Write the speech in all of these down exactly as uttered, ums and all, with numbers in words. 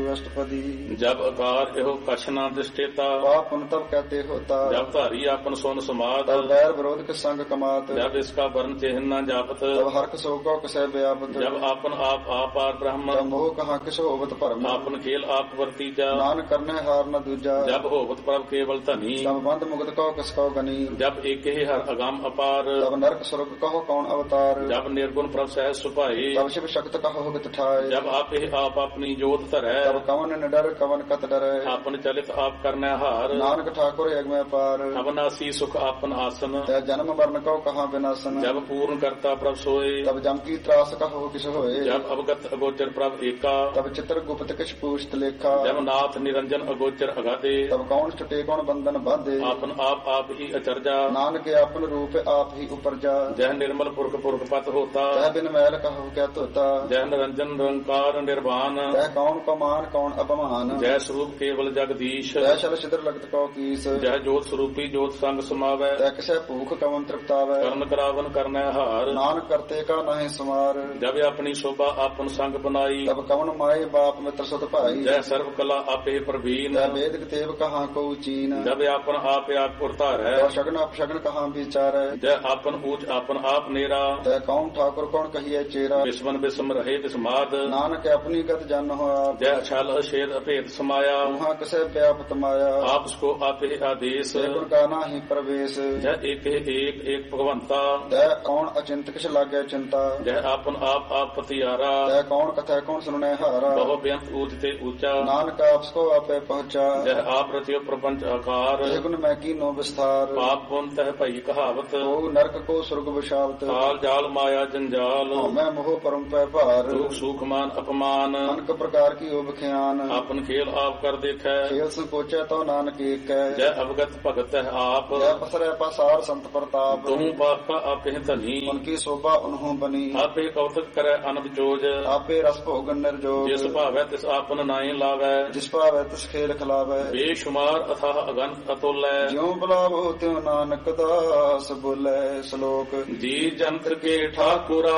अष्टपदी। जब आकार एहो कछ न दृष्टेता, पाप पुन तब कहते होता। जब धारी आपन सोन समात, तब बैर विरोध के संग कमात। जब इसका वर्ण चिन्ह न जापत, तब हर्क शोक कसै व्यापत। जब आपन आप आपार ब्रह्म, तब मोह कहाँ किस होवत भरम। आपन खेल आप वर्तीजा, नान करने हार न दूजा। जब होवत प्रभ केवल धनी, तब बंद मुगत कहो किस कहो गनी। जब एक ही हर अगम अपार, तब नरक स्वर्ग कहो कौन अवतार। जब निर्गुण प्रभ सहज सुपाई, तब शिव शक्त कहो हित ठाए। जब आप ही आप अपनी जोत धरै, तब कवन निडर कवन कत डरै। आपन चलित आप करने हार, नानक ठाकुर यज्ञ में पार। अवनासी सुख आपन आसन, तै जन्म मरण कहो कहाँ विनाशन। जब पूर्ण करता प्रभ सोए, तब जम की त्रास कहो किस होए। जब अवगत अगोचर प्रभ एका, तब चित्र गुप्त किस पूछत लेखा। जब नाथ निरंजन अगोचर अगाधे, तब कौन छुटे कौन बंधन बांधे। आपन आप आप ही अचरजा, नानक आपन रूप आप ही उपरजा। जह निर्मल पुरख पुरख पत होता, तह बिन मैल कहो क्या तोता। जह निरंजन निरंकार निर्वाण, तह कौन पमान कौन अपमान। जय स्वरूप केवल जगदीश, तह शल छिद्र लगत कहो कीस। जह जोत स्वरूपी जोत संग समावै, तह किसै भूख कवन तृप्तावै। करण करावन करने हार, नानक करते का नहीं सुमार। जब अपनी शोभा आपन संग बनाई, तब कवन माए बाप मित्र सुत भाई। जय सर्व कला आपे प्रवीण, तह वेद तेव कहाँ को चीन। जब आपन आप आप उतार है, तह शगन अपशगन कहाँ विचार। जय आपन ऊंच आपन आप नेरा, तह कौन ठाकुर कौन कहिए चेरा। विस्मन विस्म रहे विस्माद, नानक अपनी गत जन हो आप। जय छल अशेद अभेद समाया, वहाँ किसे व्यापत माया। आप उसको आप ही आदेश, गुण का नाही प्रवेश। जय एक ही एक एक भगवंता, तह कौन अचिंत किस लागे चिंता। जय आपन आप आप पतियारा, तह कौन कथा कौन सुनने हारा। बहु बेअंत ऊंचते ऊंचा, नानक आपको आपे पहुँचा। जय आप रतियो प्रपंच आकार, हे गुण मैं की नो विस्तार। पाप पुन तह भई कहावत, ओ नरक को स्वर्ग विशावत। काल जाल माया जंजाल, मैं मोह परम पै भार। दुख सुख मान अपमान, अनक प्रकार की ओब ख्यान। आपन खेल आप कर देखै, खेल संकोचे तो नानक एक है। जय अवगत भगत है आप, जय पसरे पसार संत प्रताप। तुम पाप का आपे धनी, उनकी शोभा उन्हों बनी। आपे कौतक करे अनब जोज, आपे रस भोगन निर्जोग। जिस भावै तिस आपन नाई लावै, जिस पावै तिस खेल खिलावै। बेशुमार अथाह अगंत अतुल्य, ज्यों बुलावो त्यों नानक दास बोले श्लोक। जी जंत्र के ठाकुरा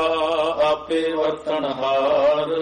आपे वर्तन हार,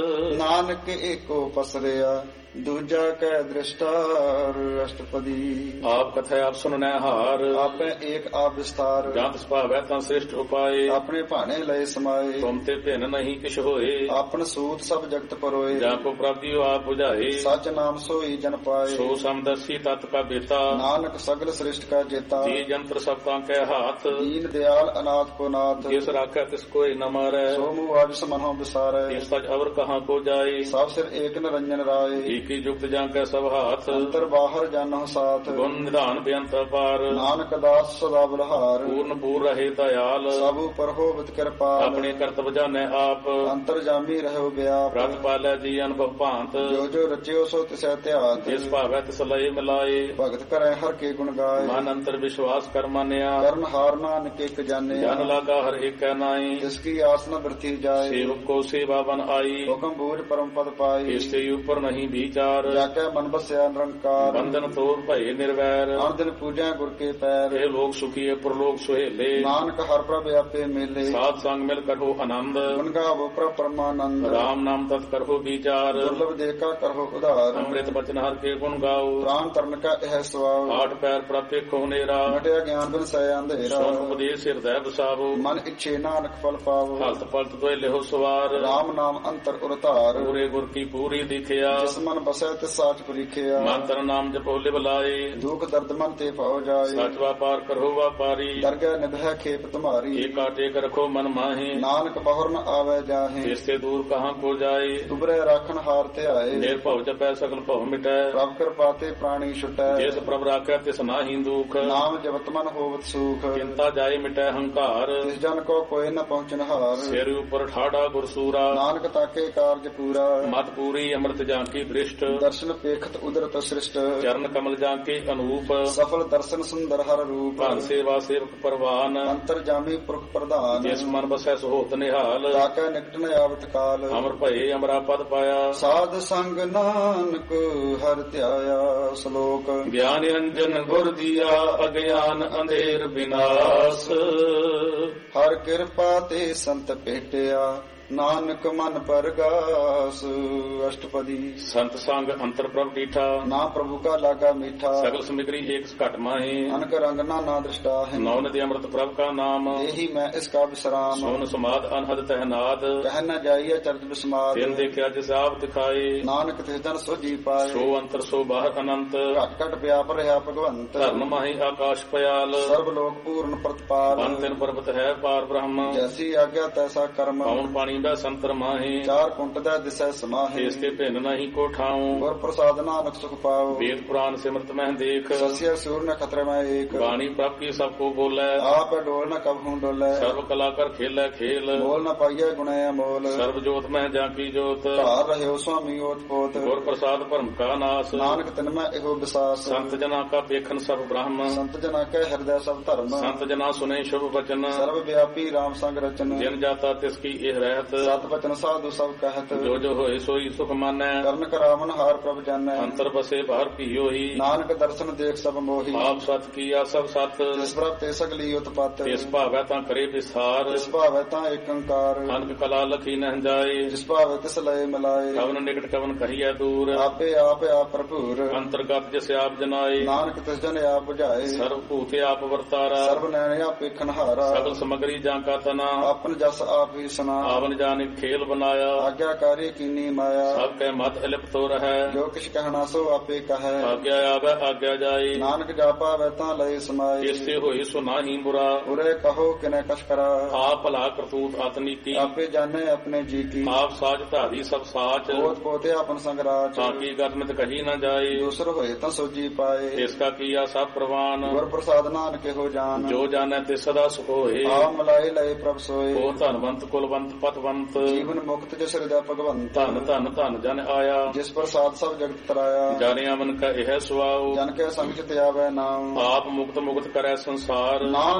नानक एको पसरिया दूजा कै दृष्टार। अष्टपदी। आप कथा आप सुनने हार, आपे एक आप विस्तार। जहाँ भावै तं श्रेष्ठ उपाय, अपने भाने लय समाये। तुम ते भिन्न नहीं किश होए, आपन सूत सब जगत परोए। जहाँ को प्राप्ति आप बुझाए, सच नाम सोई जन पाए। सो समदर्शी तत् का बेता, नानक सगल श्रेष्ठ का जेता। जी जंत्र सबका के हाथ, दीन दयाल अनाथ को नाथ। जिस राखै तिस कोई न मारै, सो मुआज समनो विसारे। इस सच अवर कहाँ को जाए, सब सिर एक निरंजन राय। की जुक्त जां कै सब हाथ, अंतर बाहर जानो साथ। गुण निधान बेअंत अपार, नानक दास सदा बलहार। पूर्ण पूर रहे दयाल, सब पर होवित कृपाल। अपने कर्तव्य जाने आप, अंतर जामी रहो व्याप। प्रत पालै जी अनुभव भांत, जो जो रचियो सो तिसै त्यात। जिस भावै तिस लय मिलाए, भगत करे हर के गुण गाय। मन अंतर विश्वास कर मानिया, कर्ण हार नानक एक जाने। जन लागा हर एक नाई, जिसकी आस न वृथी जाए। सेवक को सेवा बन आई, हुक्म बूझ परम पद पाई। इससे ऊपर नहीं विचार, जाके मन बस्या निरंकार। बंधन तोड़ भय निर्वैर, हर दिन पूजा गुर के पैर। हे लोग सुखी प्रलोक सुहेले, नानक हर प्रभ आपे मेले। साथ संग मिल करो आनंद, गुण गावो प्रभ परमानंद। राम नाम तत् करो विचार, दुर्लभ देखा करो उधार। अमृत बचन हर के गुण गाओ, प्राण तरण का यह स्वभाव। आठ पैर प्रत्ये खोनेरा, मटिया ज्ञान बिन सय अंधेरा। सोन उपदेश हृदय बसावो, मन इच्छे नानक फल पावो। हलत पलत दोय लेहो सवार, राम नाम अंतर उरतार। पूरे गुर की पूरी दिखिया, जिस मन बसै तिस साच परीखिया। मंत्र नाम जपो लिव लाए, दुख दर्द मन ते पाओ जाए। सच व्यापार करो व्यापारी, दरगह निभै खेप तुम्हारी। एक टेक रखो मन माहे, नानक बहुर न आवे जाहे। इससे दूर कहाँ को जाए, उबरे राखन हार ते आए। निर्भव जपै सकल भव मिटै, प्रभ कृपा ते प्राणी छुटै। जिस प्रभ राखै तिस नाहि दुख, नाम जपत मन होवत सुख। चिंता जाय मिटै हंकार, जिस जन को कोई न पहुँचन हार। सिर ऊपर ठाड़ा गुरसूरा, नानक ताके कार्य पूरा। मत पूरी अमृत जांकी दृष्ट, दर्शन पेखत उदरत सृष्ट। चरण कमल जांके अनूप, सफल दर्शन सुंदर हर रूप। भान सेवा सेवक परवान, अंतर जामी पुरख प्रधान। जिस मन बसै सोहत निहाल, ताकै निकट न आवत काल। अमर भये अमरा पद पाया, साध संग नानक हर ध्याया। श्लोक। ज्ञान निरंजन गुर दिया, अज्ञान अंधेर विनाश। हर कृपा ते संत भेटिया, ਨਾਨਕ ਮਨ ਪਰਗਾਸ ਅਸ਼ਟਪਦੀ। ਸੰਤ ਸੰਗ ਅੰਤਰ ਪ੍ਰਭ ਡੀਠਾ, ਨਾ ਪ੍ਰਭੂ ਕਾ ਲਾਗਾ ਮੀਠਾ। ਸਗਲ ਸਮਿਗਰੀ ਏਕ ਘਟ ਮਾਹੇ, ਅਨਕ ਰੰਗ ਨਾਨਾ ਦ੍ਰਿਸ਼ਟਾ ਹੈ। ਨੌ ਨਦੀ ਅੰਮ੍ਰਿਤ ਪ੍ਰਭ ਕਾ ਨਾਮ, ਇਹੀ ਮੈਂ ਇਸ ਕਾ ਵਿਸਰਾਮ। ਸੋਨ ਸਮਾਦ ਅਨਹਦ ਤਹਿਨਾਦ, ਕਹਿ ਨ ਜਾਈਏ ਚਰਜ ਬਿਸਮਾਦ। ਦਿਨ ਦੇਖਿਆ ਜਿਸ ਆਪ ਦਿਖਾਏ, ਨਾਨਕ ਤਿਸ ਜਨ ਸੋਜੀ ਪਾਏ। ਸੋ ਅੰਤਰ ਸੋ ਬਾਹਰ ਅਨੰਤ, ਘਟ ਘਟ ਵਿਆਪ ਰਿਹਾ ਭਗਵੰਤ। ਧਰਮ ਮਾਹੀ ਆਕਾਸ਼ ਪਿਆਲ, ਸਰਬ ਲੋਕ ਪੂਰਨ ਪ੍ਰਤਪਾਲ। ਬਨ ਤਿਨ ਪਰਬਤ ਹੈ ਪਾਰ ਬ੍ਰਹਮ, ਜੈਸੀ ਆਗਿਆ ਤੈਸਾ ਕਰਮ। ਪਵਨ ਪਾਣੀ ਬੈ ਸੰਤਰ ਮਾਹੇ, ਚਾਰ ਕੁੰਟ ਦਾ ਦਿਸੈ ਸਮਾਹੇ। ਇਸ ਕੇ ਭਿੰਨ ਨਹੀਂ ਕੋ ਠਾਉ, ਗੁਰ ਪ੍ਰਸਾਦ ਨਾਨਕ ਸੁਖ ਪਾਓ। ਵੇਦ ਪੁਰਾਨ ਸਿਮਰਤ ਮਹਿ ਦੇਖ, ਸਸਿਆ ਸੂਰ ਨ ਖਤਰੇ ਮੈਂ ਏਕ। ਬਾਣੀ ਪ੍ਰਭ ਕੀ ਸਭ ਕੋ ਬੋਲੇ, ਆਪ ਡੋਲ ਨ ਕਬਹੂ ਡੋਲੇ। ਸਰਬ ਕਲਾ ਕਰ ਖੇਲੇ ਖੇਲ, ਬੋਲ ਨ ਪਾਈਏ ਗੁਣੇ ਅਮੋਲ। ਸਰਬ ਜੋਤ ਮਹਿ ਜਾਂ ਕੀ ਜੋਤ, ਘਾਰ ਰਹਿਓ ਸੁਆਮੀ ਓਤ ਪੋਤ। ਗੁਰ ਪ੍ਰਸਾਦ ਭਰਮ ਕਾ ਨਾਸ, ਨਾਨਕ ਤਿਨ ਮੈਂ ਇਹੋ ਵਿਸਾਸ। ਸੰਤ ਜਨਾ ਕਾ ਵੇਖਨ ਸਭ ਬ੍ਰਹਮ, ਸੰਤ ਜਨਾ ਕੈ ਹਿਰਦੈ ਸਭ ਧਰਮ। ਸੰਤ ਜਨਾ ਸੁਨੇ ਸ਼ੁਭ ਬਚਨ, ਸਰਬ ਵਿਆਪੀ ਰਾਮ ਸੰਗ ਰਚਨ। ਜਿਨ ਜਾਤਾ ਤਿਸ ਕੀ ਇਹ ਰਹਿਤ, ਸਤ ਬਚਨ ਸਾਧੂ ਸਭ ਕਹਿਤ। ਜੋ ਜੋ ਹੋਏ ਸੋਈ ਸੁਖ ਮਾਨੈ, ਕਰਨ ਕਰਾਵਨ ਹਾਰ ਪ੍ਰਭ ਜਾਣੈ। ਅੰਤਰ ਬਸੇ ਬਾਹਰ ਪੀਓ ਹੀ, ਨਾਨਕ ਦਰਸ਼ਨ ਦੇਖ ਸਭ ਮੋਹੀ। ਆਪ ਸਤ ਕੀਆ ਸਭ ਸਤ, ਜਿਸ ਪ੍ਰਭ ਤੇ ਸਗਲੀ ਉਤਪਤ। ਤਿਸ ਭਾਵੈ ਤਾਂ ਕਰੇ ਵਿਸਾਰ, ਜਿਸ ਭਾਵੈ ਤਾਂ ਏਕ ਓੰਕਾਰ। ਅਨਕ ਕਲਾ ਲਖੀ ਨਹਿ ਜਾਏ, ਜਿਸ ਭਾਵੈ ਤਿਸ ਲਏ ਮਿਲਾਏ। ਕਵਨ ਨਿਕਟ ਕਵਨ ਕਹੀਐ ਦੂਰ, ਆਪੇ ਆਪ ਆਪ ਭਰਪੂਰ। ਅੰਤਰਗਤ ਜਿਸ ਆਪ ਜਨਾਏ, ਨਾਨਕ ਤਿਸ ਜਨ ਆਪ ਬੁਝਾਏ। ਸਰਬ ਭੂਤੇ ਆਪ ਵਰਤਾਰਾ, ਸਰਬ ਨੈਣ ਆਪ ਵੇਖਣ ਹਾਰਾ। ਸਗਲ ਸਮਗਰੀ ਜਾਂ ਕਾ ਤਨਾ, ਆਪਨ ਜਸ ਆਪ ਹੀ ਸੁਨਾ। ਆਵਨ ਜਾਨਿ ਖੇਲ ਬਨਾਇਆ, ਆਗਿਆਕਾਰੀ ਕੀਨੀ ਮਾਇਆ। ਸਭ ਕੈ ਮਤ ਅਲਿਪਤੋ ਰਹੈ, ਜੋ ਕਿਛ ਕਹਿਣਾ ਸੋ ਆਪੇ ਕਹੈ। ਆਗਿਆ ਆਵੈ ਆਗਿਆ ਜਾਏ, ਨਾਨਕ ਜਾਪਾਵੈ ਤਾਂ ਲਏ ਸਮਾਏ। ਇਸੇ ਹੋਏ ਸੋ ਨਾਹੀ ਬੁਰਾ, ਉਰੇ ਕਹੋ ਕਿਨੇ ਕਛ ਕਰਾ। ਆਪ ਭਲਾ ਕਰਤੂਤ ਆਤਨੀਤੀ, ਆਪੇ ਜਾਣੇ ਆਪਣੇ ਜੀ ਕੀ। ਆਪ ਸਾਜ ਧਾਰੀ ਸਭ ਸਾਚ, ਪੋਤ ਪੋਤੇ ਆਪਨ ਸੰਗ ਰਾਜ। ਤਾਂ ਕੀ ਗਰਮਿਤ ਕਹੀ ਨਾ ਜਾਏ, ਦੂਸਰ ਹੋਏ ਤਾਂ ਸੋਜੀ ਪਾਏ। ਇਸ ਕਾ ਕੀਆ ਸਭ ਪ੍ਰਵਾਨ, ਗੁਰ ਪ੍ਰਸਾਦ ਨਾਨਕ ਇਹੋ ਜਾਨ। ਜੋ ਜਾਣੈ ਤੇ ਸਦਾ ਸੁਖ ਹੋਏ। ਆ ਮਲਾਏ ਲਏ ਪ੍ਰਭ ਸੋਏ। ਉਹ ਧਨਵੰਤ ਕੁਲਵੰਤ ਪਤਵੰਤ, ਜੀਵਨ ਮੁਕਤ ਜਿਸ ਹਿਰਦੈ ਭਗਵੰਤ। ਧਨ ਧਨ ਧਨ ਜਨ ਆਇਆ, ਜਿਸ ਪ੍ਰਸਾਦ ਸਭ ਜਗਤ ਤਰਾਇਆ। ਜਾਣਿਆ ਮਨ ਕਾ ਇਹ ਸੁਆਉ, ਜਨ ਕੈ ਸੰਗ ਚਿਤ ਆਵੈ ਨਾਮ। ਆਪ ਮੁਕਤ ਮੁਕਤ ਕਰੈ ਸੰਸਾਰ। ਨਾਮ